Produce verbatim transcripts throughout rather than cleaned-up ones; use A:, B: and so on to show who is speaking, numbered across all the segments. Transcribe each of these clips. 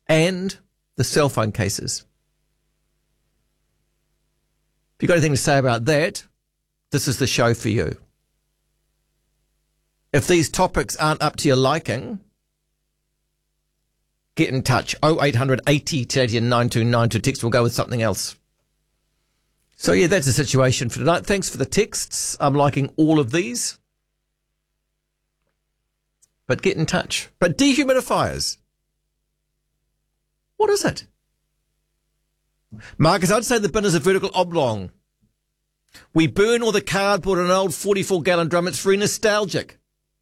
A: and the cell phone cases. If you've got anything to say about that, this is the show for you. If these topics aren't up to your liking, get in touch. oh eight hundred eighty thirty and nine two nine two. Text will go with something else. So, yeah, that's the situation for tonight. Thanks for the texts. I'm liking all of these. But get in touch. But dehumidifiers. What is it? Marcus, I'd say the bin is a vertical oblong. We burn all the cardboard in an old forty-four gallon drum. It's very nostalgic.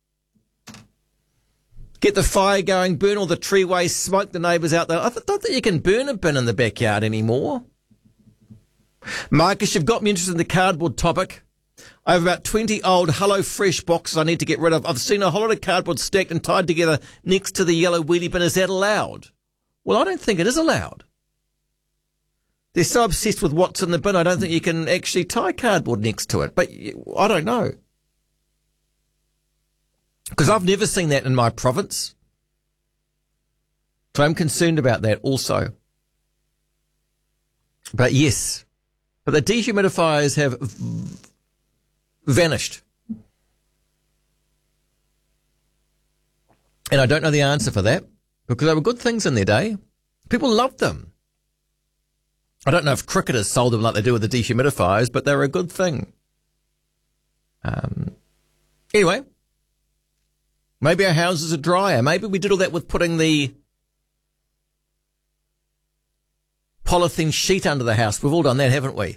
A: Get the fire going, burn all the tree waste, smoke the neighbours out there. I th- don't think you can burn a bin in the backyard anymore. Marcus, you've got me interested in the cardboard topic. I have about twenty old Hello Fresh boxes I need to get rid of. I've seen a whole lot of cardboard stacked and tied together next to the yellow wheelie bin. Is that allowed? Well, I don't think it is allowed. They're so obsessed with what's in the bin, I don't think you can actually tie cardboard next to it. But I don't know. Because I've never seen that in my province. So I'm concerned about that also. But yes. But the dehumidifiers have v- vanished. And I don't know the answer for that. Because they were good things in their day. People loved them. I don't know if cricketers sold them like they do with the dehumidifiers, but they were a good thing. Um, anyway, maybe our houses are drier. Maybe we did all that with putting the polythene sheet under the house. We've all done that, haven't we?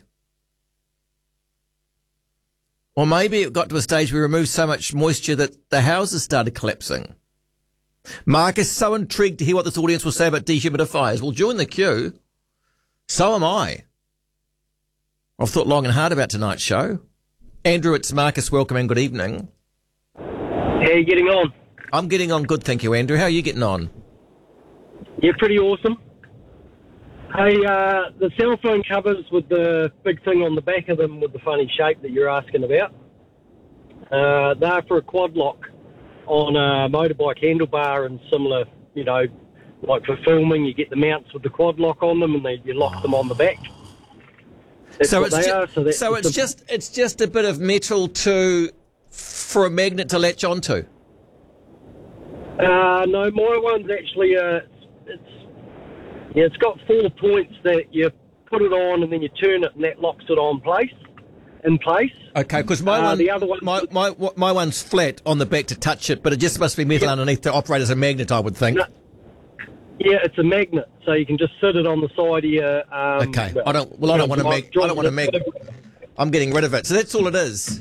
A: Or maybe it got to a stage we removed so much moisture that the houses started collapsing. Marcus, so intrigued to hear what this audience will say about dehumidifiers. Well, join the queue. So am I. I've thought long and hard about tonight's show. Andrew, it's Marcus. Welcome and good evening.
B: How are you getting on?
A: I'm getting on good, thank you, Andrew. How are you getting on?
B: Yeah, pretty awesome. Hey, uh, the cell phone covers with the big thing on the back of them with the funny shape that you're asking about, uh, they're for a quad lock on a motorbike handlebar and similar, you know, like for filming, you get the mounts with the quad lock on them and they, you lock them on the back. That's
A: so
B: what
A: it's,
B: they
A: ju-
B: are. So,
A: so it's
B: the,
A: just it's just a bit of metal to for a magnet to latch onto.
B: Uh, no, my one's actually uh, it's yeah, it's got four points that you put it on and then you turn it and that locks it on place in place.
A: Okay, because my
B: uh,
A: one,
B: the other one,
A: my, my my one's flat on the back to touch it, but it just must be metal
B: yeah.
A: underneath to operate as a magnet, I would think.
B: No. Yeah, it's a magnet, so you can just sit it on the side of your. Um,
A: okay, I don't. Well, I don't want to mag. I don't want to mag. I'm getting rid of it. So that's all it is.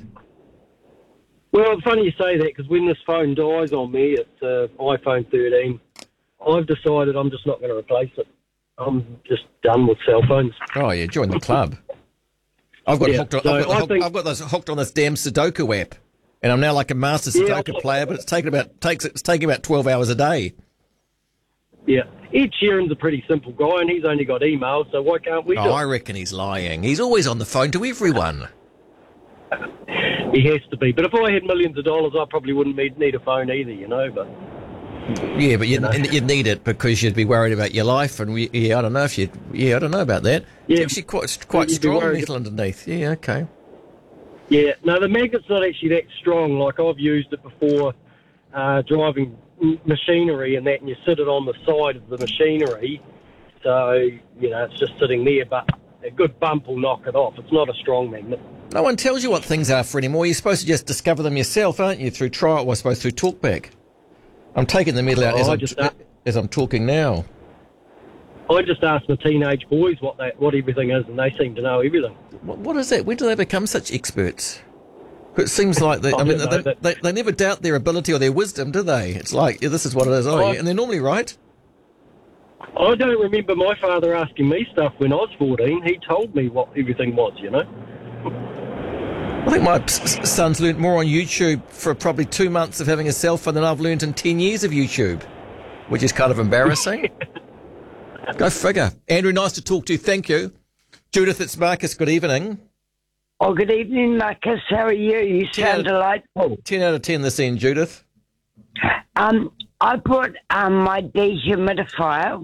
B: Well, it's funny you say that because when this phone dies on me, it's uh, iPhone thirteen. I've decided I'm just not going to replace it. I'm just done with cell phones.
A: Oh yeah, join the club. I've got
B: yeah,
A: hooked on.
B: so
A: I've, got hooked,
B: think,
A: I've got those hooked on this damn Sudoku app, and I'm now like a master Sudoku yeah, player. But it's taking about takes it's taking about twelve hours a day.
B: Yeah, Ed Sheeran's a pretty simple guy, and he's only got emails, so why can't we?
A: Oh,
B: do
A: I reckon he's lying. He's always on the phone to everyone.
B: He has to be. But if I had millions of dollars, I probably wouldn't need a phone either, you know. But
A: yeah, but you'd,
B: you know.
A: you'd need it because you'd be worried about your life, and we, yeah, I don't know if you'd. Yeah, I don't know about that.
B: Yeah,
A: it's actually quite quite strong metal underneath. Yeah, okay.
B: Yeah, no, the magnet's not actually that strong. Like I've used it before, uh, driving machinery and that, and you sit it on the side of the machinery, so you know it's just sitting there. But a good bump will knock it off. It's not a strong magnet.
A: No one tells you what things are for anymore. You're supposed to just discover them yourself, aren't you? Through trial, or I suppose through talkback. I'm taking the metal out
B: oh,
A: as, I'm,
B: just,
A: uh, as I'm talking now.
B: I just asked the teenage boys what they, what everything is, and they seem to know everything.
A: What, what is that? When do they become such experts? It seems like they, I,
B: I
A: mean,
B: know,
A: they,
B: but...
A: they, they never doubt their ability or their wisdom, do they? It's like, yeah, this is what it is, oh,
B: I,
A: yeah. And they're normally right.
B: I don't remember my father asking me stuff when I was fourteen. He told me what everything was, you know.
A: I think my son's learnt more on YouTube for probably two months of having a cell phone than I've learnt in ten years of YouTube, which is kind of embarrassing. Go figure. Andrew, nice to talk to you. Thank you. Judith, it's Marcus. Good evening.
C: Oh, good evening, Marcus. How are you? You sound delightful.
A: ten out of ten this end, Judith.
C: Um, I bought um, my dehumidifier